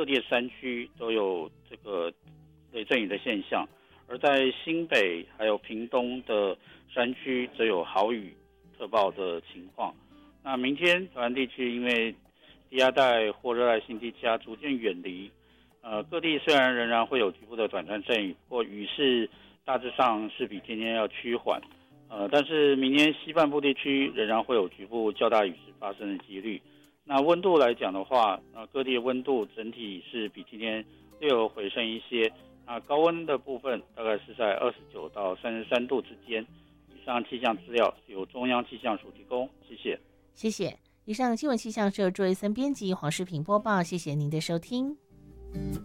各地的山区都有这个雷阵雨的现象，而在新北还有屏东的山区则有豪雨特报的情况。那明天台湾地区因为低压带或热带性低气压逐渐远离，各地虽然仍然会有局部的短暂阵雨，不过雨势大致上是比今天要趋缓。但是明天西半部地区仍然会有局部较大雨势发生的几率。那温度来讲的话，各地的温度整体是比今天略有回升一些。那高温的部分大概是在29到33度之间。以上气象资料由中央气象署提供，谢谢。 谢谢。以上新闻气象是由卓维森编辑，黄世平播报，谢谢您的收听。